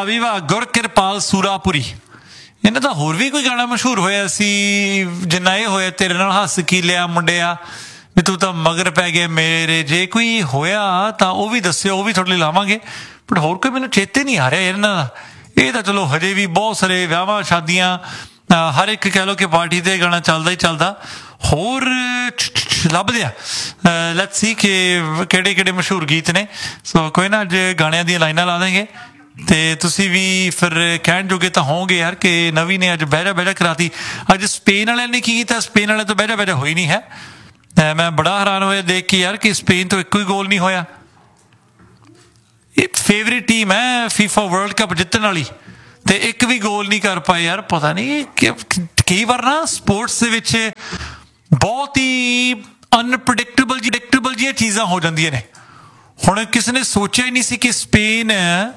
ਵਿਵਾਹ ਗੁਰਕਿਰਪਾਲ ਸੂਰਾਪੁਰੀ। ਇਹਨਾਂ ਦਾ ਹੋਰ ਵੀ ਕੋਈ ਗਾਣਾ ਮਸ਼ਹੂਰ ਹੋਇਆ ਸੀ ਜਿੰਨਾ ਇਹ ਹੋਇਆ, ਤੇਰੇ ਨਾਲ ਹੱਸ ਕੀ ਲਿਆ ਮੁੰਡਿਆ, ਵੀ ਤੂੰ ਤਾਂ ਮਗਰ ਪੈ ਗਿਆ ਮੇਰੇ। ਜੇ ਕੋਈ ਹੋਇਆ ਤਾਂ ਉਹ ਵੀ ਦੱਸਿਓ, ਉਹ ਵੀ ਤੁਹਾਡੇ ਲਈ ਲਾਵਾਂਗੇ। ਬਟ ਹੋਰ ਕੋਈ ਮੈਨੂੰ ਚੇਤੇ ਨਹੀਂ ਆ ਰਿਹਾ ਇਹਨਾਂ ਦਾ। ਇਹ ਤਾਂ ਚਲੋ ਹਜੇ ਵੀ ਬਹੁਤ ਸਾਰੇ ਵਿਆਹਾਂ ਸ਼ਾਦੀਆਂ, ਹਰ ਇੱਕ ਕਹਿ ਲਓ ਕਿ ਪਾਰਟੀ 'ਤੇ ਗਾਣਾ ਚੱਲਦਾ ਹੀ ਚੱਲਦਾ। ਹੋਰ ਲੱਭਦੇ ਆ, ਲੈਟਸ ਸੀ ਕਿ ਕਿਹੜੇ ਕਿਹੜੇ ਮਸ਼ਹੂਰ ਗੀਤ ਨੇ। ਸੋ ਕੋਈ ਨਾ, ਅੱਜ ਗਾਣਿਆਂ ਦੀਆਂ ਲਾਈਨਾਂ ਲਾ ਦੇਂਗੇ ਅਤੇ ਤੁਸੀਂ ਵੀ ਫਿਰ ਕਹਿਣ ਜੋਗੇ ਤਾਂ ਹੋਵੋਗੇ ਯਾਰ ਕਿ ਨਵੀਂ ਨੇ ਅੱਜ ਬਹਿਜਾ ਬਹਿਜਾ ਕਰਾਤੀ। ਅੱਜ ਸਪੇਨ ਵਾਲਿਆਂ ਨੇ ਕੀ ਕੀਤਾ, ਸਪੇਨ ਵਾਲਿਆਂ ਤੋਂ ਬਹਿਜਾ ਬਹਿਜਾ ਹੋਈ ਨਹੀਂ ਹੈ। ਮੈਂ ਬੜਾ ਹੈਰਾਨ ਹੋਇਆ ਦੇਖ ਕੇ ਯਾਰ ਕਿ ਸਪੇਨ ਤੋਂ ਇੱਕੋ ਹੀ ਗੋਲ ਨਹੀਂ ਹੋਇਆ। ਇਹ ਫੇਵਰੇਟ ਟੀਮ ਹੈ ਫੀਫਾ ਵਰਲਡ ਕੱਪ ਜਿੱਤਣ ਵਾਲੀ, ਅਤੇ ਇੱਕ ਵੀ ਗੋਲ ਨਹੀਂ ਕਰ ਪਾਏ ਯਾਰ। ਪਤਾ ਨਹੀਂ ਕਈ ਵਾਰ ਨਾ ਸਪੋਰਟਸ ਦੇ ਵਿੱਚ ਬਹੁਤ ਹੀ ਅਨਪ੍ਰਡਿਕਟੇਬਲ ਜਿਹੀਆਂ ਚੀਜ਼ਾਂ ਹੋ ਜਾਂਦੀਆਂ ਨੇ। ਹੁਣ ਕਿਸੇ ਨੇ ਸੋਚਿਆ ਹੀ ਨਹੀਂ ਸੀ ਕਿ ਸਪੇਨ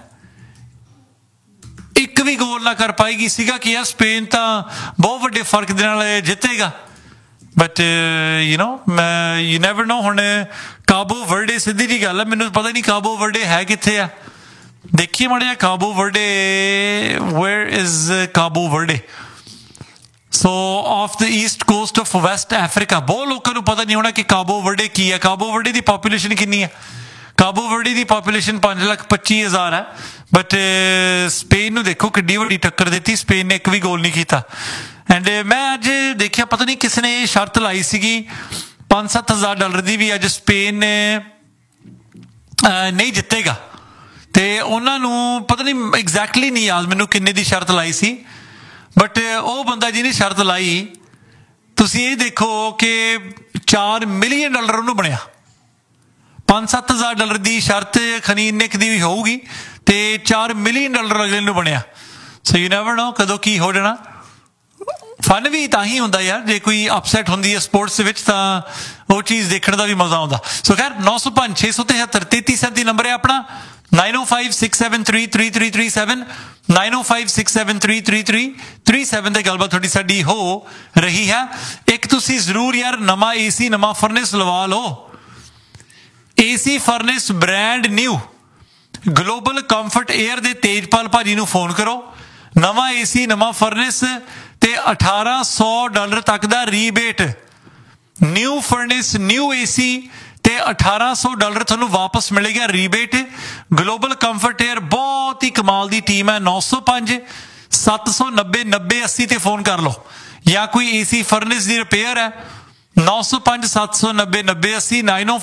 ਇੱਕ ਵੀ ਗੋਲ ਨਾ ਕਰ ਪਾਏਗੀ। ਸੀਗਾ ਕਿ ਯਾਰ ਸਪੇਨ ਤਾਂ ਬਹੁਤ ਵੱਡੇ ਫਰਕ ਦੇ ਨਾਲ ਜਿੱਤੇਗਾ, ਬਟ ਯੂ ਨੈਵਰ ਨੋ। ਹੁਣ ਕਾਬੋ ਵਰਡੇ, ਸਿੱਧੀ ਜਿਹੀ ਗੱਲ ਹੈ, ਮੈਨੂੰ ਪਤਾ ਨਹੀਂ ਕਾਬੋ ਵਰਡੇ ਹੈ ਕਿੱਥੇ ਆ। ਦੇਖੀਏ ਮਾੜਾ ਜਿਹਾ ਕਾਬੋ Verde, where is ਕਾਬੋ Verde. So of the East cost of West Africa. ਬਹੁਤ ਲੋਕਾਂ ਨੂੰ ਪਤਾ ਨਹੀਂ ਹੋਣਾ ਕਿ ਕਾਬੋ ਵਰਡੇ ਕੀ ਹੈ। ਕਾਬੋ ਵਰਡੇ ਦੀ ਪਾਪੂਲੇਸ਼ਨ ਕਿੰਨੀ ਹੈ? ਕਾਬੋ ਵਰਡੇ ਦੀ ਪਾਪੂਲੇਸ਼ਨ 5,25,000 ਹੈ। ਬਟ ਸਪੇਨ ਨੂੰ ਦੇਖੋ ਕਿੱਡੀ ਵੱਡੀ ਟੱਕਰ ਦਿੱਤੀ, ਸਪੇਨ ਨੇ ਇੱਕ ਵੀ ਗੋਲ ਨਹੀਂ ਕੀਤਾ। ਐਂਡ ਮੈਂ ਅੱਜ ਦੇਖਿਆ, ਪਤਾ ਨਹੀਂ ਕਿਸੇ ਨੇ ਸ਼ਰਤ ਲਾਈ ਸੀਗੀ $5,000-7,000 ਦੀ ਵੀ, ਅੱਜ ਸਪੇਨ ਨਹੀਂ ਜਿੱਤੇਗਾ। ਅਤੇ ਉਹਨਾਂ ਨੂੰ ਪਤਾ ਨਹੀਂ ਐਗਜ਼ੈਕਟਲੀ ਨਹੀਂ ਯਾਦ ਮੈਨੂੰ ਕਿੰਨੇ ਦੀ ਸ਼ਰਤ ਲਾਈ ਸੀ। ਬਟ ਉਹ ਬੰਦਾ ਜਿਹਨੇ ਸ਼ਰਤ ਲਾਈ, ਤੁਸੀਂ ਇਹ ਦੇਖੋ ਕਿ $4 ਮਿਲੀਅਨ ਉਹਨੂੰ ਬਣਿਆ। $5,000-7,000 ਦੀ ਸ਼ਰਤ ਖਨੀ ਇੰਨੇ ਕੁ ਦੀ ਵੀ ਹੋਊਗੀ, ਅਤੇ $4 ਮਿਲੀਅਨ ਅਗਲੇ ਨੂੰ ਬਣਿਆ। ਸੋ ਯੂ ਨੈਵਰ ਨੋ ਕਦੋਂ ਕੀ ਹੋ ਜਾਣਾ। ਫਨ ਵੀ ਤਾਂ ਹੀ ਹੁੰਦਾ ਯਾਰ, ਜੇ ਕੋਈ ਅਪਸੈਟ ਹੁੰਦੀ ਹੈ ਸਪੋਰਟਸ ਦੇ ਵਿੱਚ ਤਾਂ ਉਹ ਚੀਜ਼ ਦੇਖਣ ਦਾ ਵੀ ਮਜ਼ਾ ਆਉਂਦਾ। ਸੋ ਖੈਰ 905-673-3337 ਨੰਬਰ ਹੈ ਆਪਣਾ, 9056733337, 9056733337 ਤੇ ਗੱਲਬਾਤ ਤੁਹਾਡੀ ਸਾਡੀ ਹੋ ਰਹੀ ਹੈ। ਇੱਕ ਤੁਸੀਂ ਜ਼ਰੂਰ ਯਾਰ ਨਵਾਂ AC ਨਵਾਂ ਫਰਨਿਸ ਲਵਾ ਲਓ। AC ਫਰਨਿਸ brand new global comfort air ਦੇ ਤੇਜਪਾਲ ਭਾਜੀ ਨੂੰ ਫੋਨ ਕਰੋ। ਨਵਾਂ AC ਨਵਾਂ ਫਰਨਿਸ ਤੇ $1,800 ਤੱਕ ਦਾ ਰੀਬੇਟ। ਨਿਊ ਫਰਨਿਸ ਨਿਊ AC ਤੇ $1,800 ਤੁਹਾਨੂੰ ਵਾਪਸ ਮਿਲੇਗਾ ਰੀਬੇਟ। ਗਲੋਬਲ ਕੰਫਰਟ 에ਅਰ ਬਹੁਤ ਹੀ ਕਮਾਲ ਦੀ ਟੀਮ ਹੈ। 905-790-9080 ਤੇ ਫੋਨ ਕਰ ਲਓ, ਜਾਂ ਕੋਈ AC ਫਰਨਿਸ ਦੀ ਰਿਪੇਅਰ ਹੈ 905-790-9080,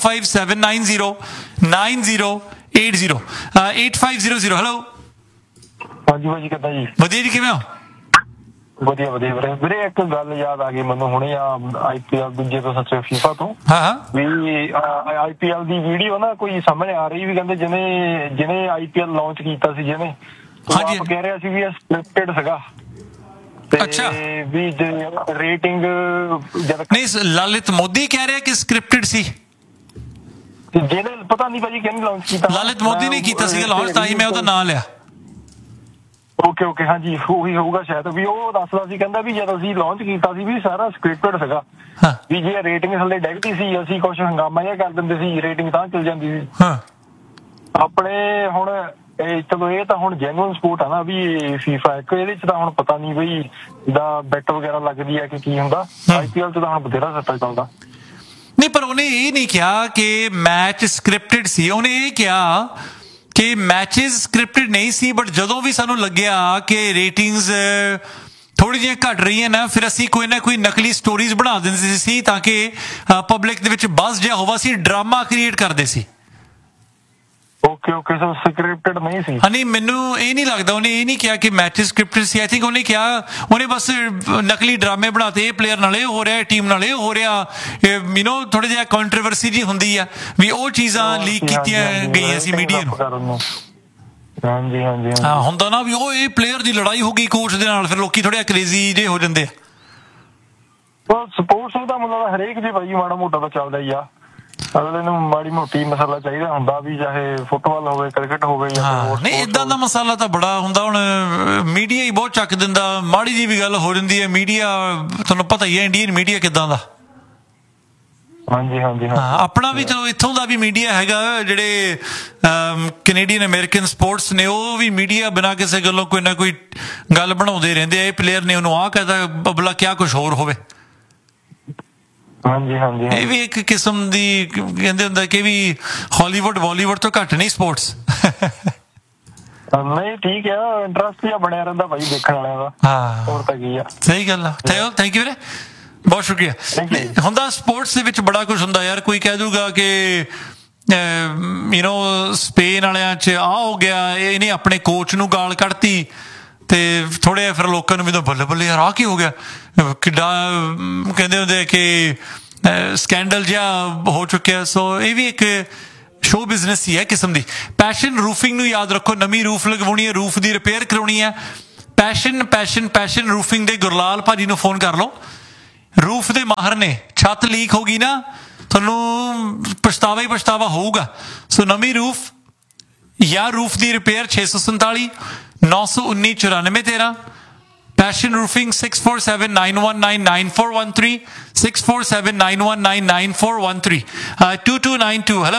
905-790-9080, 8500। ਹੈਲੋ ਹਾਂਜੀ ਭਾਜੀ, ਕਿੱਦਾਂ ਜੀ? ਵਧੀਆ ਜੀ, ਕਿਵੇਂ ਹੋ? ਵਧੀਆ ਵਧੀਆ ਵੀਰੇ। ਇੱਕ ਗੱਲ ਯਾਦ ਆ ਗਈ ਮੈਨੂੰ ਹੁਣੇ, IPL ਦੂਜੇ ਤੋਂ ਸੱਚੇ ਫੀਫਾ ਤੋਂ। ਵੀ IPL ਦੀ ਵੀਡੀਓ ਨਾ ਕੋਈ ਸਾਹਮਣੇ ਆ ਰਹੀ, ਵੀ ਕਹਿੰਦੇ ਜਿਹਨੇ IPL ਲਾਂਚ ਕੀਤਾ ਸੀ, ਜਿਹਨੇ ਆਪ ਕਹਿ ਰਿਹਾ ਸੀ ਵੀ ਇਹ ਸਕ੍ਰਿਪਟਡ ਸੀਗਾ। ਅੱਛਾ, ਵੀ ਰੇਟਿੰਗ ਨਹੀਂ, ਲਲਿਤ ਮੋਦੀ ਕਹਿ ਰਿਹਾ ਕਿ ਸਕ੍ਰਿਪਟਡ ਸੀ। ਜਿਹਨੇ ਪਤਾ ਨਹੀਂ ਭਾਜੀ ਕਿਹਨੇ ਲਾਂਚ ਕੀਤਾ। ਲਲਿਤ ਮੋਦੀ ਨੇ ਕੀਤਾ ਸੀਗਾ ਲਾਂਚ, ਤਾਂ ਹੀ ਮੈਂ ਉਹਦਾ ਨਾਂ ਲਿਆ। ਓਕੇ ਹਾਂਜੀ, ਉਹੀ ਹੋਊਗਾ ਸ਼ਾਇਦ। ਵੀ ਉਹ ਦੱਸਦਾ ਸੀ, ਕਹਿੰਦਾ ਵੀ ਜਦੋਂ ਅਸੀਂ ਲਾਂਚ ਕੀਤਾ ਸੀ ਵੀ ਸਾਰਾ ਸਕ੍ਰਿਪਟਡ ਸੀਗਾ, ਵੀ ਜੇ ਰੇਟਿੰਗ ਥੱਲੇ ਡਿੱਗਦੀ ਸੀ ਅਸੀਂ ਕੁਛ ਹੰਗਾਮਾ ਜਿਹਾ ਕਰ ਦਿੰਦੇ ਸੀ, ਰੇਟਿੰਗ ਤਾਂ ਚਲ ਜਾਂਦੀ ਸੀ ਆਪਣੇ। ਹੁਣ ਚਲੋ ਇਹ ਤਾਂ ਹੁਣ ਜੈਨੂਅਨ ਸਪੋਰਟ ਆ ਨਾ ਵੀ ਫੀਫਾ, ਇੱਕ ਇਹਦੇ ਚ ਤਾਂ ਹੁਣ ਪਤਾ ਨਹੀਂ ਬਈ ਦਾ ਬੈਟ ਵਗੈਰਾ ਲੱਗਦੀ ਹੈ ਕਿ ਕੀ ਹੁੰਦਾ। IPL ਚ ਤਾਂ ਹੁਣ ਬਥੇਰਾ ਸੱਟਾ ਚੱਲਦਾ। ਨਹੀਂ, ਪਰ ਉਹਨੇ ਇਹ ਨਹੀਂ ਕਿਹਾ ਕਿ ਮੈਚ ਸਕ੍ਰਿਪਟਡ ਸੀ। ਉਹਨੇ ਇਹ ਕਿਹਾ ਕਿ ਮੈਚਿਸ ਸਕ੍ਰਿਪਟਡ ਨਹੀਂ ਸੀ, ਬਟ ਜਦੋਂ ਵੀ ਸਾਨੂੰ ਲੱਗਿਆ ਕਿ ਰੇਟਿੰਗਸ ਥੋੜ੍ਹੀ ਜਿਹੀਆਂ ਘੱਟ ਰਹੀਆਂ ਨਾ, ਫਿਰ ਅਸੀਂ ਕੋਈ ਨਾ ਕੋਈ ਨਕਲੀ ਸਟੋਰੀਜ਼ ਬਣਾ ਦਿੰਦੇ ਸੀ ਤਾਂ ਕਿ ਪਬਲਿਕ ਦੇ ਵਿੱਚ ਬਸ ਜਿਹਾ ਹੋਵਾ ਸੀ, ਡਰਾਮਾ ਕ੍ਰੀਏਟ ਕਰਦੇ ਸੀ। ਓਕੇ ਸੋ ਸਕ੍ਰਿਪਟਡ ਨਹੀਂ ਸੀ। ਨਹੀਂ, ਮੈਨੂੰ ਇਹ ਨਹੀਂ ਲੱਗਦਾ। ਉਹਨੇ ਇਹ ਨਹੀਂ ਕਿਹਾ ਕਿ matches scripted C. I think ਉਹਨੇ ਕਿਹਾ, ਉਹਨੇ ਬਸ ਨਕਲੀ ਡਰਾਮੇ ਬਣਾਤੇ, ਇਹ ਪਲੇਅਰ ਨਾਲ ਇਹ ਹੋ ਰਿਹਾ, ਟੀਮ ਨਾਲ ਇਹ ਹੋ ਰਿਹਾ। ਥੋੜ੍ਹਾ ਜਿਹਾ ਕੰਟਰੋਵਰਸੀ ਜੀ ਹੁੰਦੀ ਆ ਵੀ ਉਹ ਚੀਜ਼ਾਂ ਲੀਕ ਕੀਤੀਆਂ ਗਈਆਂ ਸੀ ਮੀਡੀਆ ਨੂੰ। ਹਾਂਜੀ ਹੁੰਦਾ ਨਾ ਵੀ ਉਹ ਇਹ ਪਲੇਅਰ ਦੀ ਲੜਾਈ ਹੋ ਗਈ ਕੋਚ ਦੇ ਨਾਲ, ਫਿਰ ਲੋਕੀ ਥੋੜ੍ਹੇ ਕਰੇਜ਼ੀ ਜਿਹੇ ਹੋ ਜਾਂਦੇ ਆ। ਸਪੋਰਟਸ ਦਾ ਮਤਲਬ ਹਰੇਕ ਜੀ ਭਾਈ ਮਾੜਾ ਮੋਟਾ ਤਾਂ ਚੱਲਦਾ ਹੀ ਆ। ਅਗਲੇ ਨੂੰ ਮਾੜੀ ਮੋਟੀ ਮਸਾਲਾ ਚਾਹੀਦਾ ਹੁੰਦਾ, ਵੀ ਚਾਹੇ ਫੁੱਟਬਾਲ ਹੋਵੇ, ਕ੍ਰਿਕਟ ਹੋਵੇ। ਨਹੀਂ, ਏਦਾਂ ਦਾ ਮਸਾਲਾ ਤਾਂ ਬੜਾ ਹੁੰਦਾ। ਹੁਣ ਮੀਡੀਆ ਹੀ ਬਹੁਤ ਚੱਕ ਦਿੰਦਾ, ਮਾੜੀ ਜਿਹੀ ਵੀ ਗੱਲ ਹੋ ਜਾਂਦੀ ਹੈ। ਮੀਡੀਆ ਤੁਹਾਨੂੰ ਪਤਾ ਹੀ ਹੈ ਇੰਡੀਅਨ ਮੀਡੀਆ ਕਿੱਦਾਂ ਦਾ। ਹਾਂਜੀ ਹਾਂਜੀ ਹਾਂ, ਆਪਣਾ ਵੀ ਚਲੋ ਇੱਥੋਂ ਦਾ ਵੀ ਮੀਡੀਆ ਹੈਗਾ, ਜਿਹੜੇ ਕੈਨੇਡੀਅਨ ਅਮਰੀਕਨ ਸਪੋਰਟਸ ਨੇ ਉਹ ਵੀ ਮੀਡੀਆ ਬਿਨਾਂ ਕਿਸੇ ਗੱਲੋਂ ਕੋਈ ਨਾ ਕੋਈ ਗੱਲ ਬਣਾਉਂਦੇ ਰਹਿੰਦੇ ਆ, ਇਹ ਪਲੇਅਰ ਨੇ ਉਹਨੂੰ ਆਹ ਕਹਿਤਾ, ਬਬਲਾ ਕਿਆ ਕੁਛ ਹੋਰ ਹੋਵੇ। ਹਾਂਜੀ ਹਾਂਜੀ ਇਹ ਵੀ ਇੱਕ ਕਿਸਮ ਦੀ ਕਹਿੰਦੇ ਹੁੰਦਾ ਕਿ ਵੀ ਹਾਲੀਵੁੱਡ ਬਾਲੀਵੁੱਡ ਤੋਂ ਘੱਟ ਨਹੀਂ ਸਪੋਰਟਸ। ਨਹੀਂ ਠੀਕ ਆ, ਇੰਟਰਸਟ ਜਿਹਾ ਬਣਿਆ ਰਹਿੰਦਾ ਭਾਈ ਦੇਖਣ ਵਾਲਿਆਂ ਦਾ। ਹਾਂ, ਹੋਰ ਤਾਂ ਕੀ ਆ। ਸਹੀ ਗੱਲ ਆ। ਥੈਂਕ ਯੂ ਵੀਰੇ, ਬਹੁਤ ਸ਼ੁਕਰੀਆ। ਹੁੰਦਾ ਸਪੋਰਟਸ ਦੇ ਵਿੱਚ ਬੜਾ ਕੁਝ ਹੁੰਦਾ ਯਾਰ, ਕੋਈ ਕਹਿ ਦੂਗਾ ਕਿ ਸਪੇਨ ਵਾਲਿਆਂ 'ਚ ਆਹ ਹੋ ਗਿਆ, ਇਹਨੇ ਆਪਣੇ ਕੋਚ ਨੂੰ ਗਾਲ ਕੱਢਤੀ, ਤੇ ਥੋੜ੍ਹੇ ਫਿਰ ਲੋਕਾਂ ਨੂੰ ਵੀ ਤਾਂ ਬੱਲੇ ਬੱਲੇ ਯਾਰ ਆਹ ਕੀ ਹੋ ਗਿਆ, ਕਿੱਡਾ ਕਹਿੰਦੇ ਹੁੰਦੇ ਕਿ ਸਕੈਂਡਲ ਜਿਹਾ ਹੋ ਚੁੱਕਿਆ। ਸੋ ਇਹ ਵੀ ਇੱਕ ਸ਼ੋ ਬਿਜ਼ਨਸ ਹੀ ਹੈ ਕਿਸਮ ਦੀ। ਪੈਸ਼ਨ ਰੂਫਿੰਗ ਨੂੰ ਯਾਦ ਰੱਖੋ, ਨਵੀਂ ਰੂਫ ਲਗਵਾਉਣੀ ਹੈ, ਰੂਫ ਦੀ ਰਿਪੇਅਰ ਕਰਾਉਣੀ ਹੈ, ਪੈਸ਼ਨ ਰੂਫਿੰਗ ਦੇ ਗੁਰਲਾਲ ਭਾਜੀ ਨੂੰ ਫੋਨ ਕਰ ਲਓ, ਰੂਫ ਦੇ ਮਾਹਰ ਨੇ। ਛੱਤ ਲੀਕ ਹੋ ਗਈ ਨਾ, ਤੁਹਾਨੂੰ ਪਛਤਾਵਾ ਹੀ ਪਛਤਾਵਾ ਹੋਊਗਾ। ਸੋ ਨਵੀਂ ਰੂਫ ਜਾਂ ਰੂਫ ਦੀ ਰਿਪੇਅਰ 647 919 9413। Passion Roofing 647-919-9413 647-919-9413 2292। ਹੈਲੋ,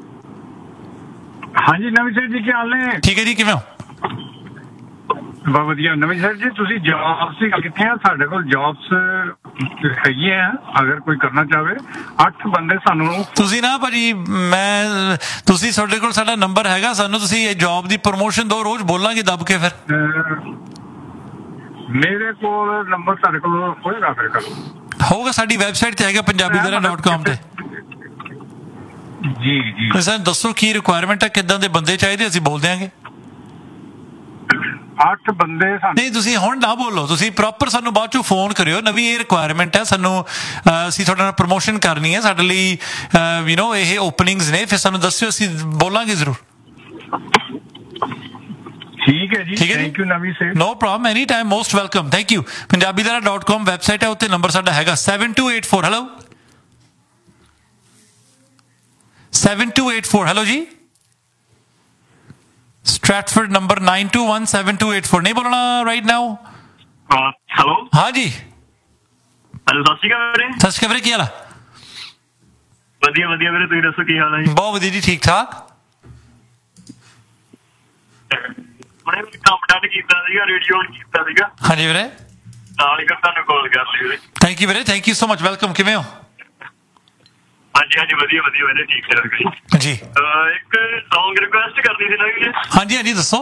ਹਾਂਜੀ ਨਵੀਂ ਸਰ ਜੀ, ਕੀ ਹਾਲ ਨੇ? ਠੀਕ ਹੈ ਜੀ, ਕਿਵੇਂ ਹੋ? ਬਹੁਤ ਵਧੀਆ। ਨਵੀਂ ਸਰ ਜੀ, ਤੁਸੀਂ ਜੌਬਸ ਦੀ ਗੱਲ ਕੀਤੀ ਹੈ, ਸਾਡੇ ਕੋਲ ਜੌਬਸ ਹੈਗੀਆਂ, ਅਗਰ ਕੋਈ ਕਰਨਾ ਚਾਹਵੇ। 8 ਬੰਦੇ ਸਾਨੂੰ ਤੁਸੀਂ ਨਾ ਭਾਜੀ, ਤੁਸੀਂ ਤੁਹਾਡੇ ਕੋਲ ਸਾਡਾ ਨੰਬਰ ਹੈਗਾ, ਸਾਨੂੰ ਤੁਸੀਂ ਇਹ ਜੌਬ ਦੀ ਪ੍ਰਮੋਸ਼ਨ ਦਿਓ, ਰੋਜ਼ ਬੋਲਾਂਗੇ ਦੱਬ ਕੇ। ਫਿਰ ਮੇਰੇ ਕੋਲ ਨੰਬਰ ਤੁਹਾਡੇ ਕੋਲ ਹੋਏਗਾ? ਫਿਰ ਕਰੋ, ਹੋਊਗਾ, ਸਾਡੀ ਵੈਬਸਾਈਟ ਤੇ ਹੈਗਾ punjabidara.com ਤੇ। ਜੀ ਜੀ ਸਰ ਦੱਸੋ ਕੀ ਰਿਕੁਆਇਰਮੈਂਟ ਹੈ, ਕਿੱਦਾਂ ਦੇ ਬੰਦੇ ਚਾਹੀਦੇ, ਅਸੀਂ ਬੋਲ ਦਿਆਂਗੇ। 8 ਬੰਦੇ ਨਹੀਂ, ਤੁਸੀਂ ਹੁਣ ਨਾ ਬੋਲੋ, ਤੁਸੀਂ ਪ੍ਰੋਪਰ ਸਾਨੂੰ ਬਾਅਦ ਚੋਂ ਫੋਨ ਕਰਿਓ। ਨਵੀਂ ਇਹ ਰਿਕੁਆਇਰਮੈਂਟ ਹੈ, ਸਾਨੂੰ ਅਸੀਂ ਤੁਹਾਡੇ ਨਾਲ ਪ੍ਰਮੋਸ਼ਨ ਕਰਨੀ ਹੈ, ਸਾਡੇ ਲਈ ਇਹ ਓਪਨਿੰਗਸ ਨੇ, ਫਿਰ ਸਾਨੂੰ ਦੱਸਿਓ, ਅਸੀਂ ਬੋਲਾਂਗੇ ਜ਼ਰੂਰ। ਠੀਕ ਹੈ ਜੀ, ਥੈਂਕ ਯੂ ਨਵੀਂ sir. No problem, any time, most welcome, thank you. punjabidara.com website ਹੈ, ਉੱਤੇ ਨੰਬਰ ਸਾਡਾ ਹੈਗਾ 7284। ਹੈਲੋ 7284। ਹੈਲੋ ਜੀ, स्ट्रैटफोर्ड नंबर 92172884। नहीं बोलना राइट नाउ। हेलो, हाँ जी, हेलो, सत श्री अकाल वीरे। सत श्री अकाल वीरे, की हाल है? वधिया वधिया वीरे, तुसीं दसो की हाल है? बहुत वधिया जी, ठीक ठाक। हुणे काम डन कीता सीगा, रेडियो ऑन कीता सीगा। हाँ जी वीरे, नाल ही तुहानूं कॉल कर लई वीरे। Thank you Veere, thank you so much, welcome. किवें हो? हाँ जी हाँ जी, वधिया वधिया वीरे, ठीक ठाक जी। जी, एक सॉन्ग रिक्वेस्ट करनी थी ना वीरे। हाँ जी हाँ जी, दसो।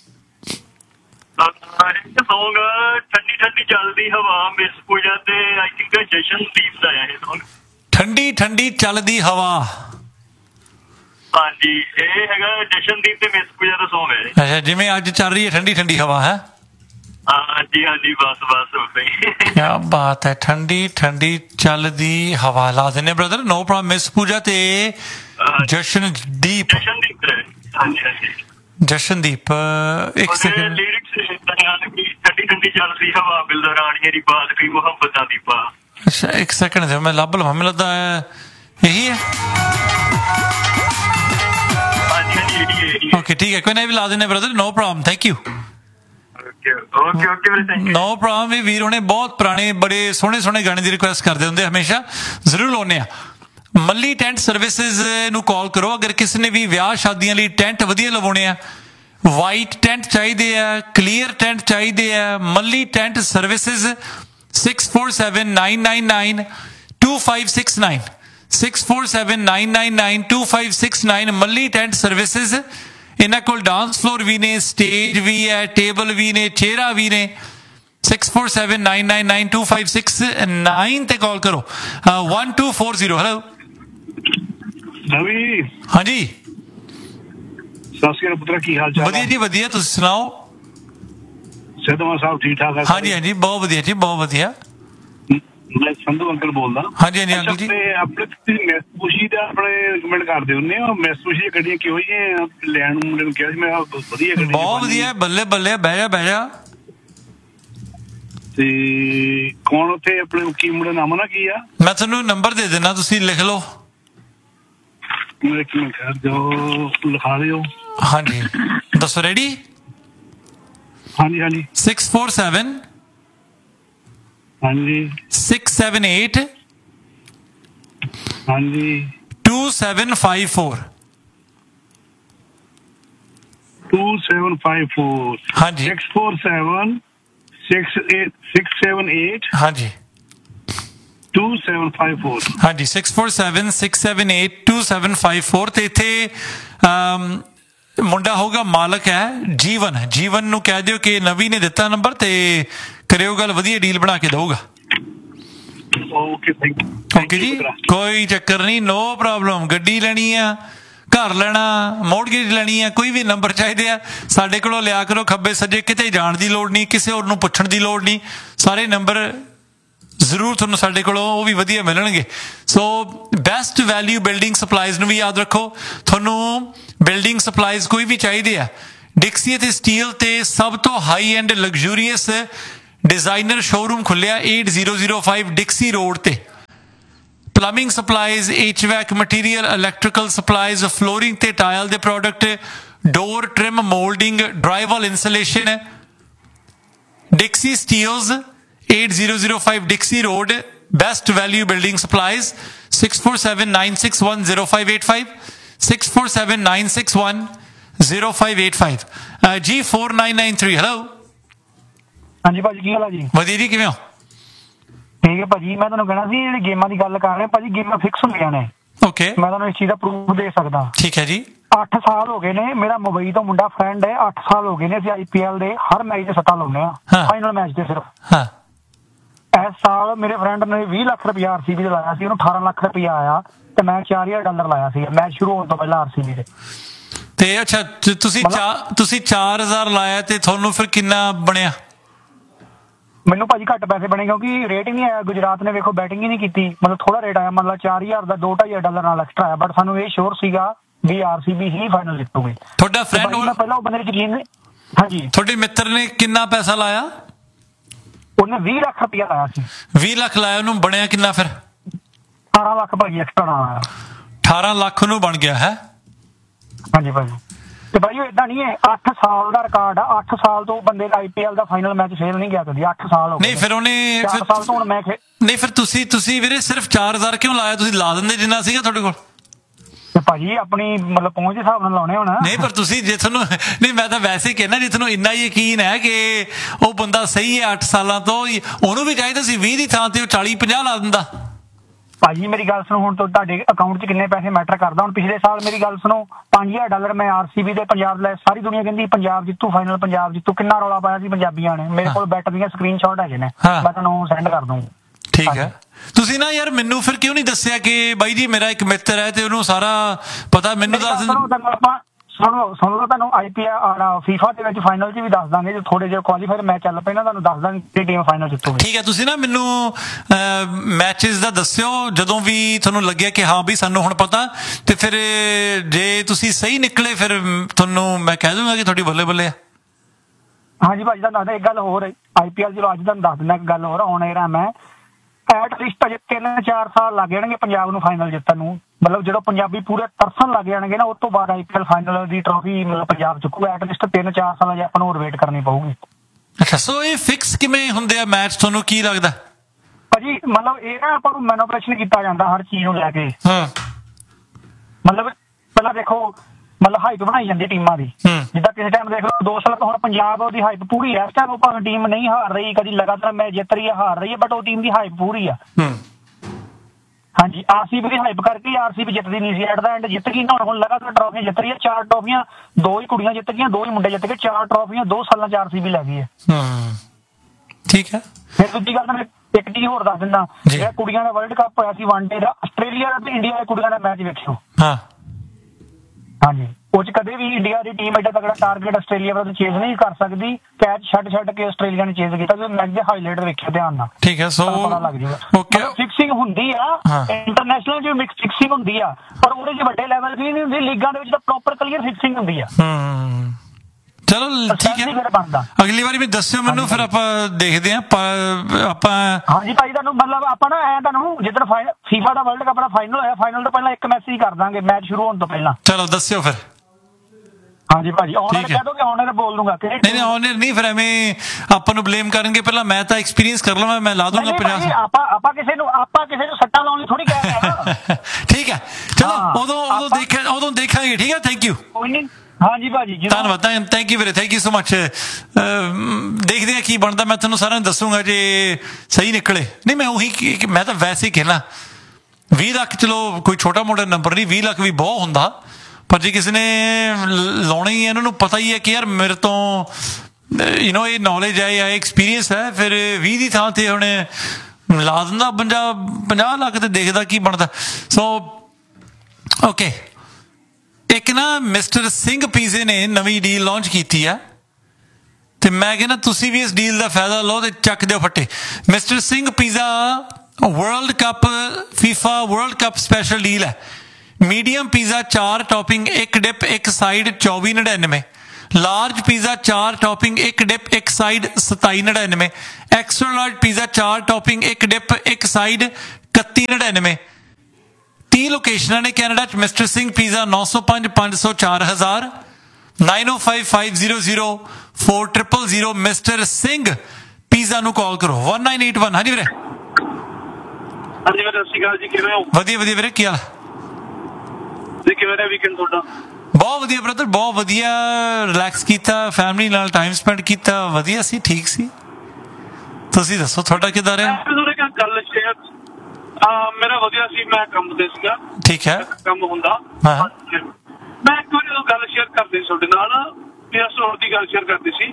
एक सॉन्ग ठंडी ठंडी चलदी हवा, मिस पूजा ते आई थिंक जशनदीप दा है ये सॉन्ग। ठंडी ठंडी चलदी हवा। हाँ जी, ये हैगा जशनदीप ते मिस पूजा दा सॉन्ग है। अच्छा, जिवें अज चल रही है ठंडी ठंडी हवा है। हाँ जी, बस बस हो गई। क्या बात है, ठंडी ठंडी चलदी हवा ला देने ब्रदर, नो प्रॉब्लम। मिस पूजा ते जशनदीप। हाँ जी हाँ जी, जशनदीप। एक सेकंड, लिरिक्स ठंडी ठंडी चलदी हवा, बिलदा राणियां दी बात की मुहब्बतां दी पा। अच्छा एक सेकंड से मैं लभ लवां, मैनूं लगदा है यही है। हाँ जी हाँ जी, यही है। ओके ठीक है, कोई नहीं, भी ला देने brother, no problem, thank you. Okay okay Veere, thank you. No problem. ये वीर होने बहुत पुराने बड़े सोहने सोहने गाने की रिक्वेस्ट करते होंगे, हमेशा जरूर लाउने आ। मल्ली टेंट सर्विसेज नूं कॉल करो अगर किसी ने भी विआह शादियां लई टेंट वधिया लवाउणे आ। वाइट टेंट चाहिए है, क्लीयर टेंट चाहिए है। मल्ली टेंट सर्विसेज 647-999-2569 647-999-2569। मल्ली टेंट सर्विसेज। इन्हां कोल डांस फ्लोर भी ने, स्टेज भी है, टेबल भी ने, चेहरा भी ने। 647-999-2569 ते कॉल करो। 1240। हेलो ਨਵੀਂ, हाँ जी, ਸਤਿ ਸ਼੍ਰੀ ਅਕਾਲ ਪੁੱਤਰਾ, ਕੀ ਹਾਲ ਚਾਲ? वधिया जी वधिया, तुसीं सुनाओ? ਸਿੱਧਵਾਂ ਸਾਹਿਬ ਠੀਕ ਠਾਕ ਹੈ? हाँ जी हाँ जी, बहुत वधिया जी, बहुत वधिया। ਮੈਂ ਸੰਧੂ ਅੰਕਲ ਬੋਲਦਾ। ਹਾਂਜੀ ਹਾਂਜੀ ਅੰਕਲ ਜੀ। ਆਪਣੇ ਤੁਸੀਂ ਮੈਸਪੂਸ਼ੀ ਦਾ ਆਪਣੇ ਰਿਕਮੈਂਡ ਕਰਦੇ ਹੁੰਦੇ ਹੋ, ਮੈਸਪੂਸ਼ੀ ਦੀਆਂ ਗੱਡੀਆਂ ਕਿਹੋ ਜਿਹੀਆਂ ਲੈਣ ਨੂੰ ਮੁੰਡੇ ਨੂੰ ਕਿਹਾ ਸੀ ਮੈਂ, ਵਧੀਆ ਗੱਡੀ ਬਹੁਤ ਵਧੀਆ, ਬੱਲੇ ਬੱਲੇ, ਬਹਿ ਜਾ ਬਹਿ ਜਾ। ਤੇ ਕੌਣ ਉੱਥੇ ਆਪਣੇ ਕੀ ਮੁੰਡਾ ਨਾਮ ਨਾ ਕੀ ਆ? ਮੈਂ ਤੁਹਾਨੂੰ ਨੰਬਰ ਦੇ ਦੇਣਾ, ਤੁਸੀਂ ਲਿਖ ਲਓ। ਮੇਰੇ ਕਿਵੇਂ ਕਰ ਦਿਓ, ਲਿਖਾ ਦਿਓ। ਹਾਂਜੀ ਦੱਸੋ, ਰੈਡੀ? ਹਾਂਜੀ ਹਾਂਜੀ 647 ਹਾਂਜੀ 678 ਹਾਂਜੀ 2754 2754 ਹਾਂਜੀ 647 678 ਹਾਂਜੀ 2754 ਹਾਂਜੀ 647-678-2754 ਤੇ ਇੱਥੇ ਮੁੰਡਾ ਹੋਊਗਾ ਮਾਲਕ ਹੈ ਜੀਵਨ ਨੂੰ ਕਹਿ ਦਿਓ ਕਿ ਨਵੀ ਨੇ ਦਿੱਤਾ ਨੰਬਰ ਤੇ ਕਰਿਓ ਗੱਲ, ਵਧੀਆ ਡੀਲ ਬਣਾ ਕੇ ਦਊਗਾ। ਓਕੇ ਥੈਂਕ ਯੂ ਓਕੇ ਜੀ, ਕੋਈ ਚੱਕਰ ਨਹੀਂ, ਨੋ ਪ੍ਰੋਬਲਮ। ਗੱਡੀ ਲੈਣੀ ਆ, ਘਰ ਲੈਣਾ, ਮੋਰਟਗੇਜ ਲੈਣੀ ਆ, ਕੋਈ ਵੀ ਨੰਬਰ ਚਾਹੀਦੇ ਆ ਸਾਡੇ ਕੋਲੋਂ ਲਿਆ ਕਰੋ। ਖੱਬੇ ਸੱਜੇ ਕਿਤੇ ਜਾਣ ਦੀ ਲੋੜ ਨਹੀਂ, ਕਿਸੇ ਹੋਰ ਨੂੰ ਪੁੱਛਣ ਦੀ ਲੋੜ ਨਹੀਂ, ਸਾਰੇ ਨੰਬਰ ਜ਼ਰੂਰ ਤੁਹਾਨੂੰ ਸਾਡੇ ਕੋਲੋਂ ਉਹ ਵੀ ਵਧੀਆ ਮਿਲਣਗੇ। So best value building supplies ਨੂੰ ਵੀ ਯਾਦ ਰੱਖੋ। ਤੁਹਾਨੂੰ ਬਿਲਡਿੰਗ ਸਪਲਾਈਜ਼ ਕੋਈ ਵੀ ਚਾਹੀਦੇ ਆ, ਡਿਕਸੀ ਅਤੇ ਸਟੀਲ ਤੇ ਸਭ ਤੋਂ ਹਾਈ ਐਂਡ ਲਗਜ਼ੂਰੀਅਸ ਡਿਜ਼ਾਈਨਰ ਸ਼ੋਰੂਮ ਖੁੱਲਿਆ 8005 ਡਿਕਸੀ ਰੋਡ ਤੇ। Plumbing supplies, HVAC material, electrical supplies, flooring ਤੇ ਟਾਇਲ ਦੇ ਪ੍ਰੋਡਕਟ, ਡੋਰ trim, moulding, ਡਰਾਈਵਾਲ insulation. ਡਿਕਸੀ Steeles 8005 ਡਿਕਸੀ road, best value building supplies. 6479610585 6479610585 ਜੀ 4993। ਹੈਲੋ ਹਾਂਜੀ ਭਾਜੀ, ਕੀ ਹਾਲ ਆ ਜੀ? ਵਧੀਆ ਜੀ, ਕਿਵੇਂ ਹੋ? ਠੀਕ ਹੈ ਭਾਜੀ, ਮੈਂ ਤੁਹਾਨੂੰ ਕਹਿਣਾ ਸੀ ਜਿਹੜੀ ਗੇਮਾਂ ਦੀ ਗੱਲ ਕਰ ਰਹੇ ਭਾਜੀ, ਗੇਮਾਂ ਫਿਕਸ ਹੁੰਦੀਆਂ ਨੇ। ਓਕੇ, ਮੈਂ ਤੁਹਾਨੂੰ ਇਸ ਚੀਜ਼ ਦਾ ਪ੍ਰੂਫ ਦੇ ਸਕਦਾ। ਠੀਕ ਹੈ ਜੀ। 8 ਸਾਲ ਹੋ ਗਏ ਨੇ, ਮੇਰਾ ਮੁੰਬਈ ਤੋਂ ਮੁੰਡਾ ਫਰੈਂਡ ਹੈ, 8 ਸਾਲ ਹੋ ਗਏ ਨੇ ਅਸੀਂ IPL ਦੇ ਹਰ ਮੈਚ ਦੇ ਸੱਟਾਂ ਲਾਉਂਦੇ ਆ, ਫਾਈਨਲ ਮੈਚ ਦੇ ਸਿਰਫ। ਹਾਂ, ਇਸ ਸਾਲ ਮੇਰੇ ਫਰੈਂਡ ਨੇ 20 ਲੱਖ ਰੁਪਇਆ RCB ਦੇ ਲਾਇਆ ਸੀ, ਉਹਨੂੰ 18 ਲੱਖ ਰੁਪਇਆ ਆਇਆ ਤੇ ਮੈਂ $4000 ਲਾਇਆ ਸੀ ਮੈਚ ਸ਼ੁਰੂ ਹੋਣ ਤੋਂ ਪਹਿਲਾਂ RCB ਦੇ। ਤੇ ਅੱਛਾ, ਤੁਸੀਂ 4000 ਲਾਇਆ ਤੇ ਤੁਹਾਨੂੰ ਫਿਰ ਕਿੰਨਾ ਬਣਿਆ? ਮੈਨੂੰ ਭਾਜੀ ਘੱਟ ਪੈਸੇ ਬਣੇ ਕਿਉਂਕਿ ਰੇਟ ਹੀ ਨਹੀਂ ਆਇਆ। ਗੁਜਰਾਤ ਨੇ ਵੇਖੋ ਬੈਟਿੰਗ ਹੀ ਨਹੀਂ ਕੀਤੀ, ਮਤਲਬ ਥੋੜਾ ਰੇਟ ਆਇਆ, ਮਤਲਬ 4000 ਦਾ $2-2500 ਨਾਲ ਐਕਸਟਰਾ ਆਇਆ, ਬਟ ਸਾਨੂੰ ਇਹ ਸ਼ੋਰ ਸੀਗਾ ਵੀ RCB ਹੀ ਫਾਈਨਲ ਜਿੱਤੂਗੀ। ਤੁਹਾਡਾ ਫਰੈਂਡ ਪਹਿਲਾਂ ਉਹ ਬੰਦੇ ਨੇ ਯਕੀਨ, ਹਾਂਜੀ, ਤੁਹਾਡੇ ਮਿੱਤਰ ਨੇ ਕਿੰਨਾ ਪੈਸਾ ਲਾਇਆ? ਉਹਨੇ 20 ਲੱਖ ਰੁਪਇਆ ਲਾਇਆ ਸੀ। 20 ਲੱਖ ਲਾਇਆ, ਉਹਨੂੰ ਬਣਿਆ ਕਿੰਨਾ ਫਿਰ? 18 ਲੱਖ ਭਾਜੀ ਐਕਸਟਰਾ ਨਾਲ ਆਇਆ। 18 ਲੱਖ ਨੂੰ ਬਣ ਗਿਆ ਹੈ। ਹਾਂਜੀ ਭਾਜੀ, ਤੇ ਭਾਈ ਇਦਾਂ ਨਹੀਂ ਹੈ, 8 ਸਾਲ ਦਾ ਰਿਕਾਰਡ ਆ। 8 ਸਾਲ ਤੋਂ ਬੰਦੇ ਦਾ IPL ਦਾ ਫਾਈਨਲ ਮੈਚ ਫੇਲ ਨਹੀਂ ਗਿਆ ਕਦੀ। 8 ਸਾਲ ਹੋ ਗਏ। ਨਹੀਂ ਫਿਰ ਉਹਨੇ 4 ਸਾਲ ਤੋਂ ਹੁਣ ਮੈਂ ਨਹੀਂ ਫਿਰ ਤੁਸੀਂ ਵੀਰੇ ਸਿਰਫ 4000 ਕਿਉਂ ਲਾਇਆ? ਤੁਸੀਂ ਲਾ ਦਿੰਦੇ ਜਿੰਨਾ ਸੀਗਾ ਤੁਹਾਡੇ ਕੋਲ। ਤੇ ਭਾਜੀ ਆਪਣੀ ਮਤਲਬ ਪਹੁੰਚ ਦੇ ਹਿਸਾਬ ਨਾਲ ਲਾਉਣੇ ਹੋਣਾ। ਨਹੀਂ ਪਰ ਤੁਸੀਂ ਜੇ ਤੁਹਾਨੂੰ, ਨਹੀਂ ਮੈਂ ਤਾਂ ਵੈਸੇ ਹੀ ਕਹਿਣਾ, ਜੇ ਤੁਹਾਨੂੰ ਇੰਨਾ ਯਕੀਨ ਹੈ ਕਿ ਉਹ ਬੰਦਾ ਸਹੀ ਹੈ 8 ਸਾਲਾਂ ਤੋਂ, ਉਹਨੂੰ ਵੀ ਚਾਹੀਦਾ ਸੀ 20 ਦੀ ਥਾਂ ਤੇ ਉਹ 40-50 ਲਾ ਦਿੰਦਾ। ਭਾਜੀ ਮੇਰੀ ਗੱਲ ਸੁਣੋ, ਹੁਣ ਤੋਂ ਤੁਹਾਡੇ ਅਕਾਊਂਟ 'ਚ ਕਿੰਨੇ ਪੈਸੇ ਮੈਟਰ ਕਰਦਾ। ਹੁਣ ਪਿਛਲੇ ਸਾਲ ਮੇਰੀ ਗੱਲ ਸੁਣੋ, $5000 ਮੈਂ RCB ਦੇ ਪੰਜਾਬ ਲੈ, ਸਾਰੀ ਦੁਨੀਆ ਕਹਿੰਦੀ ਪੰਜਾਬ ਜਿੱਤੂ ਫਾਈਨਲ, ਪੰਜਾਬ ਜਿੱਤੂ। ਕਿੰਨਾ ਰੌਲਾ ਪਾਇਆ ਸੀ ਪੰਜਾਬੀਆਂ ਨੇ। ਮੇਰੇ ਕੋਲ ਬੈਟ ਦੀਆਂ ਸਕਰੀਨਸ਼ਾਟ ਹੈਗੇ ਨੇ, ਮੈਂ ਤੁਹਾਨੂੰ ਸੈਂਡ ਕਰ ਦੂੰ। ਠੀਕ ਹੈ, ਤੁਸੀਂ ਨਾ ਯਾਰ ਮੈਨੂੰ ਫਿਰ ਕਿਉਂ ਨਹੀਂ ਦੱਸਿਆ ਕਿ ਬਾਈ ਜੀ ਮੇਰਾ ਇੱਕ ਮਿੱਤਰ ਹੈ ਤੇ ਉਹਨੂੰ ਸਾਰਾ ਪਤਾ, ਮੈਨੂੰ ਦੱਸ। ਆਪਾਂ ਸੁਣੋ ਤੁਹਾਨੂੰ IPL FIFA ਦੇ ਵਿੱਚ ਫਾਈਨਲ 'ਚ ਵੀ ਦੱਸ ਦਾਂਗੇ, ਜੇ ਥੋੜੇ ਜਿਹੇ ਕੁਆਲੀਫਾਇਰ ਮੈਚ ਚੱਲ ਪਏ ਨਾ, ਤੁਹਾਨੂੰ ਦੱਸ ਦਾਂਗੇ ਕਿਹੜੀ ਟੀਮ ਫਾਈਨਲ ਜਿੱਤੂਗੀ। ਠੀਕ ਹੈ, ਤੁਸੀਂ ਨਾ ਮੈਨੂੰ ਮੈਚਸ ਦਾ ਦੱਸਿਓ ਜਦੋਂ ਵੀ ਤੁਹਾਨੂੰ ਲੱਗਿਆ ਕਿ ਹਾਂ ਵੀ ਸਾਨੂੰ ਹੁਣ ਪਤਾ, ਤੇ ਫਿਰ ਜੇ ਤੁਸੀਂ ਸਹੀ ਨਿਕਲੇ ਫਿਰ ਤੁਹਾਨੂੰ ਮੈਂ ਕਹਿ ਦੂੰਗਾ ਕਿ ਤੁਹਾਡੀ ਬੱਲੇ ਬੱਲੇ ਆ। ਹਾਂਜੀ ਭਾਜੀ, ਤੁਹਾਨੂੰ ਦੱਸਦਾ ਇੱਕ ਗੱਲ ਹੋਰ, IPL ਚਲੋ ਅੱਜ ਤੁਹਾਨੂੰ ਦੱਸ ਦਿੰਦਾ ਇੱਕ ਗੱਲ ਹੋਰ। ਹੁਣ ਇਹ ਮੈਂ ਐਟਲੀਸਟ ਅਜੇ 3-4 ਸਾਲ ਲੱਗ ਜਾਣਗੇ ਪੰਜਾਬ ਨੂੰ ਫਾਈਨਲ ਜਿੱਤਣ ਨੂੰ। ਮਤਲਬ ਜਦੋਂ ਪੰਜਾਬੀ ਪੂਰੇ ਤਰਸਣ ਲੱਗ ਜਾਣਗੇ ਨਾ, ਉਸ ਤੋਂ ਬਾਅਦ IPL ਫਾਈਨਲ ਦੀ ਟਰੋਫੀ ਮਤਲਬ ਪੰਜਾਬ ਚੁੱਕੂ। ਐਟਲੀਸਟ 3-4 ਸਾਲਾਂ ਜੇ ਆਪਾਂ ਨੂੰ ਹੋਰ ਵੇਟ ਕਰਨੀ ਪਊਗੀ। ਅੱਛਾ, ਸੋ ਇਹ ਫਿਕਸ ਕਿਵੇਂ ਹੁੰਦੇ ਆ ਮੈਚ, ਤੁਹਾਨੂੰ ਕੀ ਲੱਗਦਾ? ਭਾਜੀ ਮਤਲਬ ਇਹ ਨਾ ਆਪਾਂ ਨੂੰ ਮੈਨੂਪਲੇਸ਼ਨ ਕੀਤਾ ਜਾਂਦਾ ਹਰ ਚੀਜ਼ ਨੂੰ ਲੈ ਕੇ। ਮਤਲਬ ਪਹਿਲਾਂ ਦੇਖੋ, ਮਤਲਬ ਹਾਈਪ ਬਣਾਈ ਜਾਂਦੀ ਟੀਮਾਂ ਦੀ। ਜਿੱਦਾਂ ਕਿਸੇ ਟਾਈਮ ਦੇਖ ਲਓ 2 ਸਾਲ ਤੋਂ ਹੁਣ ਪੰਜਾਬ ਦੀ ਹਾਈਪ ਪੂਰੀ ਹੈ। ਇਸ ਟਾਈਮ ਉਹ ਭਾਵੇਂ ਟੀਮ ਨਹੀਂ ਹਾਰ ਰਹੀ, ਕਦੀ ਲਗਾਤਾਰ ਮੈਚ ਜਿੱਤ ਰਹੀ ਹੈ, ਹਾਰ ਰਹੀ ਹੈ, ਬਟ ਉਹ ਟੀਮ ਦੀ ਹਾਈਪ ਪੂਰੀ ਆ। ਹਾਂਜੀ, RCB ਦੀ ਹਾਈਪ ਕਰਕੇ RCB ਜਿੱਤਦੀ ਨਹੀਂ ਸੀ, ਐਟ ਦਾ ਐਂਡ ਜਿੱਤ ਗਈ ਨਾ। ਹੁਣ ਲਗਾਤਾਰ ਟਰਾਫੀਆਂ ਜਿੱਤ ਰਹੀ ਹੈ, 4 ਟਰਾਫੀਆਂ, 2 ਹੀ ਕੁੜੀਆਂ ਜਿੱਤ ਗਈਆਂ, 2 ਹੀ ਮੁੰਡੇ ਜਿੱਤ ਗਏ। 4 ਟਰਾਫੀਆਂ 2 ਸਾਲਾਂ 'ਚ RCB ਲੈ ਗਈ ਹੈ। ਠੀਕ ਹੈ, ਫਿਰ ਦੂਜੀ ਗੱਲ ਮੈਂ ਇੱਕ ਚੀਜ਼ ਹੋਰ ਦੱਸ ਦਿੰਦਾ, ਜਿਹੜਾ ਕੁੜੀਆਂ ਦਾ ਵਰਲਡ ਕੱਪ ਹੋਇਆ ਸੀ ਵਨਡੇ ਦਾ, ਆਸਟ੍ਰੇਲੀਆ ਤੇ ਇੰਡੀਆ ਦੇ ਕੁੜੀਆਂ ਦਾ ਮੈਚ ਵੇਖਿਓ। ਹਾਂਜੀ, ਉਹ 'ਚ ਕਦੇ ਵੀ ਇੰਡੀਆ ਦੀ ਟੀਮ ਐਡਾ ਤਗੜਾ ਟਾਰਗੇਟ ਆਸਟ੍ਰੇਲੀਆ ਵੱਲ ਚੇਜ਼ ਨਹੀਂ ਕਰ ਸਕਦੀ। ਕੈਚ ਛੱਡ ਕੇ ਆਸਟ੍ਰੇਲੀਆ ਨੇ ਚੇਜ਼ ਕੀਤਾ। ਤੁਸੀਂ ਮੈਚ ਦੇ ਹਾਈਲਾਈਟ ਵੇਖਿਓ ਧਿਆਨ ਨਾਲ, ਠੀਕ ਹੈ। ਸੋ ਪਤਾ ਲੱਗ ਜਾਊਗਾ। ਫਿਕਸਿੰਗ ਹੁੰਦੀ ਆ ਇੰਟਰਨੈਸ਼ਨਲ 'ਚ, ਮਿਕਸ ਫਿਕਸਿੰਗ ਹੁੰਦੀ ਆ, ਪਰ ਉਹਦੇ 'ਚ ਵੱਡੇ ਲੈਵਲ ਦੀ ਨਹੀਂ ਹੁੰਦੀ। ਲੀਗਾਂ ਦੇ ਵਿੱਚ ਤਾਂ ਪ੍ਰੋਪਰ ਕਲੀਅਰ ਫਿਕਸਿੰਗ ਹੁੰਦੀ ਆ। ਚਲੋ ਠੀਕ ਹੈ, ਅਗਲੀ ਵਾਰੀ ਵੀ ਦੱਸਿਓ ਮੈਨੂੰ, ਫਿਰ ਆਪਾਂ ਦੇਖਦੇ ਹਾਂ ਆਪਾਂ। ਹਾਂਜੀ ਭਾਈ, ਤੁਹਾਨੂੰ ਮਤਲਬ ਆਪਾਂ ਨਾ ਐ ਤੁਹਾਨੂੰ ਜਿੱਦਣ FIFA ਦਾ ਵਰਲਡ ਕੱਪ ਦਾ ਫਾਈਨਲ ਹੋਇਆ, ਫਾਈਨਲ ਤੋਂ ਪਹਿਲਾਂ ਇੱਕ ਮੈਸੇਜ ਕਰ ਦਾਂਗੇ ਮੈਚ ਸ਼ੁਰੂ ਹੋਣ ਤੋਂ ਪਹਿਲਾਂ। ਚਲੋ ਦੱਸਿਓ ਫਿਰ। ਹਾਂਜੀ ਭਾਜੀ ਆਨਰ ਕਹਿ ਦੋਗੇ, ਆਨਰ ਬੋਲ ਦੂੰਗਾ। ਨਹੀਂ ਆਨਰ ਨਹੀਂ, ਫਿਰ ਐਵੇਂ ਆਪਾਂ ਨੂੰ ਬਲੇਮ ਕਰਨਗੇ। ਪਹਿਲਾਂ ਮੈਂ ਤਾਂ ਐਕਸਪੀਰੀਅੰਸ ਕਰ ਲਵਾਂ, ਮੈਂ ਲਾ ਦੂੰਗਾ 50। ਆਪਾਂ ਕਿਸੇ ਨੂੰ ਸੱਟਾਂ ਲਾਉਣ ਲਈ ਥੋੜੀ ਕਹਿ ਰਹੇ ਹਾਂ। ਠੀਕ ਹੈ ਚਲੋ, ਉਦੋਂ ਦੇਖਾਂਗੇ। ਠੀਕ ਹੈ, ਥੈਂਕ ਯੂ। ਕੋਈ ਨਹੀਂ, ਹਾਂਜੀ ਭਾਜੀ ਧੰਨਵਾਦ, ਥੈਂਕ ਯੂ ਵੀਰੇ, ਥੈਂਕ ਯੂ ਸੋ ਮਚ। ਦੇਖਦੇ ਹਾਂ ਕੀ ਬਣਦਾ, ਮੈਂ ਤੁਹਾਨੂੰ ਸਾਰਿਆਂ ਨੂੰ ਦੱਸੂਗਾ ਜੇ ਸਹੀ ਨਿਕਲੇ। ਨਹੀਂ ਮੈਂ ਉਹੀ, ਮੈਂ ਤਾਂ ਵੈਸੇ ਹੀ ਕਹਿਣਾ 20 ਲੱਖ ਚਲੋ ਕੋਈ ਛੋਟਾ ਮੋਟਾ ਨੰਬਰ ਨਹੀਂ, 20 ਲੱਖ ਵੀ ਬਹੁਤ ਹੁੰਦਾ। ਪਰ ਜੇ ਕਿਸੇ ਨੇ ਲਾਉਣਾ ਹੀ ਹੈ, ਇਹਨਾਂ ਨੂੰ ਪਤਾ ਹੀ ਹੈ ਕਿ ਯਾਰ ਮੇਰੇ ਤੋਂ ਇਹ ਨੌਲੇਜ ਹੈ ਜਾਂ ਐਕਸਪੀਰੀਅੰਸ ਹੈ, ਫਿਰ 20 ਦੀ ਥਾਂ ਤੇ ਹੁਣ ਲਾ ਦਿੰਦਾ 50 ਲੱਖ ਤੇ ਦੇਖਦਾ ਕੀ ਬਣਦਾ। ਸੋ ਓਕੇ, ਇੱਕ ਨਾ ਮਿਸਟਰ ਸਿੰਘ ਪੀਜ਼ੇ ਨੇ ਨਵੀਂ ਡੀਲ ਲਾਂਚ ਕੀਤੀ ਆ, ਤੇ ਮੈਂ ਕਹਿੰਦਾ ਤੁਸੀਂ ਵੀ ਇਸ ਡੀਲ ਦਾ ਫਾਇਦਾ ਲਓ ਤੇ ਚੱਕ ਦਿਓ ਫੱਟੇ। Mister Singh pizza world cup, FIFA world cup special deal ਹੈ। Medium pizza 4 topping 1 dip 1 side 24.99। Large pizza 4 topping 1 dip 1 side 27.99। Extra large pizza 4 topping 1 dip 1 side 31.99। 30 ਲੋਕੇਸ਼ਨਾਂ ਨੇ ਕੈਨੇਡਾ 'ਚ। Mister Singh pizza 905 500 4000 905 500 4000। Mister Singh pizza ਨੂੰ ਕਾਲ ਕਰੋ 1981। ਹਾਂਜੀ ਵੀਰੇ। ਹਾਂਜੀ ਵੀਰੇ, ਸਤਿ ਸ਼੍ਰੀ ਅਕਾਲ ਜੀ, ਕਿਵੇਂ ਹੋ? ਵਧੀਆ ਵਧੀਆ ਵੀਰੇ, ਕੀ ਹਾਲ ਜੀ? ਕਿਵੇਂ ਰਿਹਾ ਵੀਕਐਂਡ ਤੁਹਾਡਾ? ਬਹੁਤ ਵਧੀਆ ਬ੍ਰਦਰ, ਬਹੁਤ ਵਧੀਆ। ਰਿਲੈਕਸ ਕੀਤਾ, ਫੈਮਿਲੀ ਨਾਲ ਟਾਈਮ ਸਪੈਂਡ ਕੀਤਾ, ਵਧੀਆ ਸੀ, ਠੀਕ ਸੀ। ਤੁਸੀਂ ਦੱਸੋ ਤੁਹਾਡਾ ਕਿੱਦਾਂ ਰਿਹਾ? ਗੱਲ ਸ਼ੇਅਰ ਮੇਰਾ ਵਧੀਆ ਸੀ, ਮੈਂ ਕੰਮ ਤੇ ਸੀਗਾ। ਠੀਕ ਹੈ, ਕੰਮ ਹੁੰਦਾ। ਮੈਂ ਇੱਕ ਵਾਰੀ ਗੱਲ ਸ਼ੇਅਰ ਕਰਦੀ ਸੀ ਤੁਹਾਡੇ ਨਾਲ, ਮੇਰਾ ਸਟੋਰ ਦੀ ਗੱਲ ਸ਼ੇਅਰ ਕਰਦੀ ਸੀ।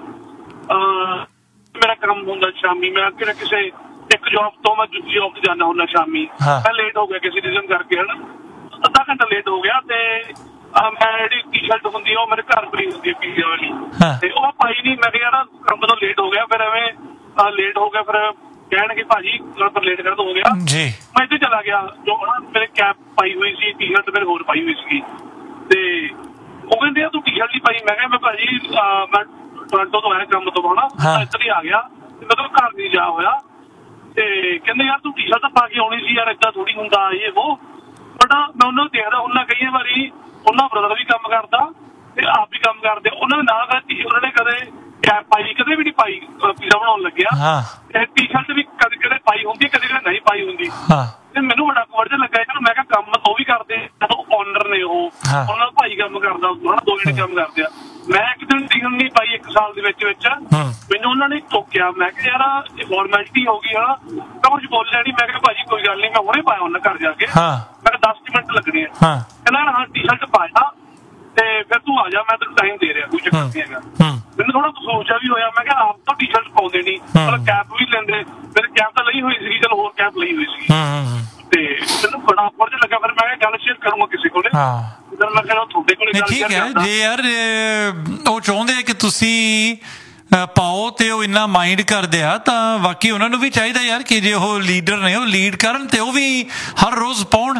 ਮੇਰਾ ਕੰਮ ਹੁੰਦਾ ਸ਼ਾਮੀ, ਮੈਂ ਕਿਸੇ ਇੱਕ ਜੌਬ ਤੋਂ ਮੈਂ ਦੂਜੀ ਜੌਬ ਤੇ ਜਾਣਾ ਹੁੰਦਾ ਸ਼ਾਮੀ। ਮੈਂ ਲੇਟ ਹੋ ਗਿਆ ਕਿਸੇ ਰੀਜ਼ਨ ਕਰਕੇ, ਹਨਾ ਅੱਧਾ ਘੰਟਾ ਲੇਟ ਹੋ ਗਿਆ, ਤੇ ਮੈਂ ਜਿਹੜੀ ਟੀ-ਸ਼ਰਟ ਹੁੰਦੀ ਉਹ ਮੇਰੇ ਘਰ ਪਈ ਹੁੰਦੀ ਹੈ ਪੀਜ਼ੇ ਵਾਲੀ, ਤੇ ਉਹ ਪਾਈ ਨਹੀਂ। ਮੈਂ ਕਿਹਾ ਯਾਰ ਕੰਮ ਤੋਂ ਲੇਟ ਹੋ ਗਿਆ, ਫਿਰ ਐਵੇਂ ਲੇਟ ਹੋ ਗਿਆ, ਫਿਰ ਕਹਿਣਗੇ ਭਾਜੀ ਲੇਟ ਕਰ ਹੋ ਗਿਆ ਜੀ। ਮੈਂ ਇੱਥੇ ਚਲਾ ਗਿਆ, ਜੋ ਮੇਰੇ ਕੈਪ ਪਾਈ ਹੋਈ ਸੀ, ਟੀ-ਸ਼ਰਟ ਮੇਰੇ ਹੋਰ ਪਾਈ ਹੋਈ ਸੀਗੀ, ਤੇ ਉਹ ਕਹਿੰਦੇ ਤੂੰ ਟੀ-ਸ਼ਰਟ ਨਹੀਂ ਪਾਈ। ਮੈਂ ਕਿਹਾ ਮੈਂ ਭਾਜੀ ਮੈਂ ਟੋਰਾਂਟੋ ਤੋਂ ਆਇਆ ਕੰਮ ਤੋਂ, ਹਨਾ ਇੱਧਰ ਹੀ ਆ ਗਿਆ, ਤੇ ਮੈਂ ਘਰ ਨਹੀਂ ਜਾ ਹੋਇਆ। ਤੇ ਕਹਿੰਦੇ ਯਾਰ ਤੂੰ ਟੀ-ਸ਼ਰਟ ਪਾ ਕੇ ਆਉਣੀ ਸੀ ਯਾਰ, ਏਦਾਂ ਥੋੜੀ ਹੁੰਦਾ ਇਹ ਉਹ। ਬਟ ਮੈਂ ਉਹਨਾਂ ਨੂੰ ਦੇਖਦਾ ਉਹਨਾਂ, ਕਈ ਵਾਰੀ ਉਹਨਾਂ ਬ੍ਰਦਰ ਵੀ ਕੰਮ ਕਰਦਾ ਤੇ ਆਪ ਵੀ ਕੰਮ ਕਰਦੇ, ਉਹਨਾਂ ਨੇ ਨਾਲ ਉਹਨਾਂ ਨੇ ਕਦੇ ਕੈਪ ਪਾਈ, ਕਦੇ ਵੀ ਨਹੀਂ ਪਾਈ ਪੀਜ਼ਾ ਬਣਾਉਣ ਲੱਗਿਆ। ਤੇ ਟੀ-ਸ਼ਰਟ ਵੀ ਕਦੇ ਕਦੇ ਪਾਈ ਹੁੰਦੀ, ਕਦੇ ਕਦੇ ਨਹੀਂ ਪਾਈ ਹੁੰਦੀ। ਤੇ ਮੈਨੂੰ ਬੜਾ ਕਵਰ ਜਿਹਾ ਲੱਗਾ ਇਹਨੂੰ। ਮੈਂ ਕਿਹਾ ਕੰਮ ਉਹ ਵੀ ਕਰਦੇ, ਓਨਰ ਨੇ ਉਹ, ਉਹਨਾਂ ਦਾ ਭਾਈ ਕੰਮ ਕਰਦਾ, ਹਨਾ ਦੋ ਜਣੇ ਕੰਮ ਕਰਦੇ ਆ। ਮੈਂ ਇੱਕ ਦਿਨ ਟੀ-ਸ਼ਰਟ ਨਹੀਂ ਪਾਈ 1 ਸਾਲ ਦੇ ਵਿੱਚ ਮੈਨੂੰ ਉਹਨਾਂ ਨੇ ਟੋਕਿਆ। ਮੈਂ ਕਿਹਾ ਯਾਰ ਇਹ ਫਾਰਮੈਲਿਟੀ ਹੋ ਗਈ, ਹਨਾ ਤਾਂ ਕੁਝ ਬੋਲਿਆ ਨਹੀਂ। ਮੈਂ ਕਿਹਾ ਭਾਜੀ ਕੋਈ ਗੱਲ ਨਹੀਂ, ਮੈਂ ਹੁਣੇ ਪਾਇਆ ਉਹਨਾਂ ਘਰ ਜਾ ਕੇ, ਮੈਂ ਕਿਹਾ 10 ਮਿੰਟ ਲੱਗਣੇ ਆ। ਕਹਿੰਦਾ ਹਾਂ ਟੀ-ਸ਼ਰਟ ਪਾਇਆ ਤੇ ਫਿਰ ਤੂੰ ਆ ਜਾ, ਮੈਂ ਤੈਨੂੰ ਟਾਈਮ ਦੇ ਰਿਹਾ, ਕੋਈ ਚੱਕਰ ਨਹੀਂ ਹੈਗਾ। ਮੈਨੂੰ ਥੋੜਾ ਸੋਚਿਆ ਵੀ ਹੋਇਆ, ਮੈਂ ਕਿਹਾ ਆਪ ਤਾਂ ਟੀ-ਸ਼ਰਟ ਪਾਉਂਦੇ ਨਹੀਂ, ਮਤਲਬ ਕੈਪ ਵੀ ਲੈਂਦੇ। ਮੇਰੇ ਕੈਪ ਤਾਂ ਲਈ ਹੋਈ ਸੀਗੀ, ਚਲੋ ਹੋਰ ਕੈਪ ਲਈ ਹੋਈ ਸੀਗੀ, ਤੇ ਮੈਨੂੰ ਬੜਾ ਔਕਵਰਡ ਜਿਹਾ ਲੱਗਾ। ਫਿਰ ਮੈਂ ਕਿਹਾ ਗੱਲ ਸ਼ੇਅਰ ਕਰੂੰਗਾ ਕਿਸੇ ਕੋਲੇ, ਮੈਂ ਕਿਹਾ ਤੁਹਾਡੇ ਕੋਲੇ ਗੱਲ ਸ਼ੇਅਰ ਕਰਦਾ। ਜੇ ਯਾਰ ਉਹ ਚਾਹੁੰਦੇ ਆ ਕਿ ਤੁਸੀਂ ਪਾਓ ਤੇ ਉਹ ਇੰਨਾ ਮਾਈਂਡ ਕਰਦੇ ਆ, ਤਾਂ ਬਾਕੀ ਉਹਨਾਂ ਨੂੰ ਵੀ ਚਾਹੀਦਾ ਯਾਰ ਕਿ ਜੇ ਉਹ ਲੀਡਰ ਨੇ ਉਹ ਲੀਡ ਕਰਨ ਤੇ ਉਹ ਵੀ ਹਰ ਰੋਜ਼ ਪਾਉਣ,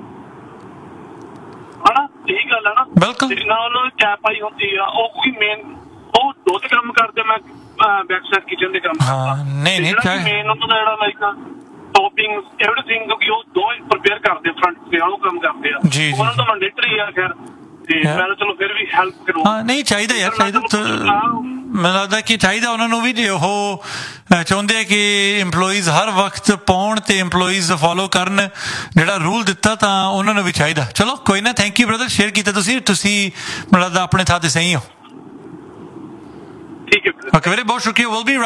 ਹਨਾ ਇਹੀ ਗੱਲ ਹੈ ਨਾ। ਬਿਲਕੁਲ। ਨਾ ਉਹਨਾਂ ਨੂੰ ਕੈਪ ਪਾਈ ਹੁੰਦੀ ਆ, ਉਹ ਕੋਈ ਮੇਨ ਉਹ ਦੋ ਤੇ ਕੰਮ ਕਰਦੇ, ਮੈਂ ਬੈਕ ਸਾਈਡ ਕਿਚਨ ਦੇ ਕੰਮ ਕਰਦਾ। ਨਹੀਂ ਮੇਨ ਉਹਨਾਂ ਦਾ ਜਿਹੜਾ ਲਾਈਕ ਟੌਪਿੰਗ ਐਵਰੀਥਿੰਗ ਉਹ ਦੋ ਪ੍ਰਪੇਅਰ ਕਰਦੇ, ਫਰੰਟ ਤੇ ਉਹ ਕੰਮ ਕਰਦੇ ਆ, ਉਹਨਾਂ ਦਾ ਮੈਂਡੇਟਰੀ ਆ ਖੈਰ। ਤੇ ਮੈਂ ਚਲੋ ਫਿਰ ਵੀ ਹੈਲਪ ਕਰੂੰ। ਨਹੀਂ ਚਾਹੀਦਾ ਯਾਰ, ਚਾਹੀਦਾ। ਮੈਨੂੰ ਲੱਗਦਾ ਕਿ ਚਾਹੀਦਾ ਉਹਨਾਂ ਨੂੰ ਵੀ, ਜੇ ਉਹ ਚਾਹੁੰਦੇ ਆ ਕਿ EMPLOYEES ਹਰ ਵਕਤ ਪਾਉਣ ਤੇ EMPLOYEES ਫੋਲੋ ਕਰਨ ਜਿਹੜਾ ਰੂਲ ਦਿੱਤਾ, ਤਾਂ ਉਹਨਾਂ ਨੂੰ ਵੀ ਚਾਹੀਦਾ। ਚਲੋ ਕੋਈ ਨਾ, ਥੈਂਕ ਯੂ ਬ੍ਰਦਰ, ਸ਼ੇਅਰ ਕੀਤਾ ਤੁਸੀਂ ਮੈਨੂੰ ਲੱਗਦਾ ਆਪਣੇ ਥਾਂ ਤੇ ਸਹੀ ਹੋ। ਠੀਕ ਹੈ ਓਕੇ ਵੀਰੇ, ਬਹੁਤ ਸ਼ੁਕਰੀਆ। Will be